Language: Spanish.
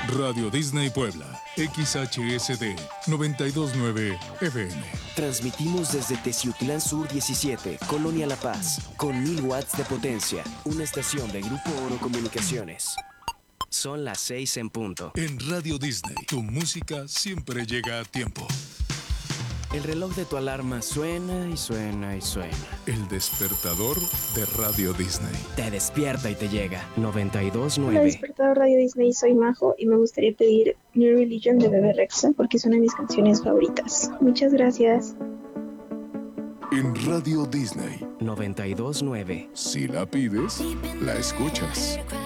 Radio Disney Puebla, XHSD 929 FM. Transmitimos desde Teciutlán Sur 17, Colonia La Paz, con 1000 watts de potencia. Una estación de Grupo Oro Comunicaciones. Son las 6 en punto. En Radio Disney, tu música siempre llega a tiempo. El reloj de tu alarma suena y suena y suena. El despertador de Radio Disney. Te despierta y te llega. Hola, 92.9. despertador Radio Disney, soy Majo y me gustaría pedir New Religion de Bebe Rexha porque es una de mis canciones favoritas. Muchas gracias. En Radio Disney, 92.9. si la pides, la escuchas.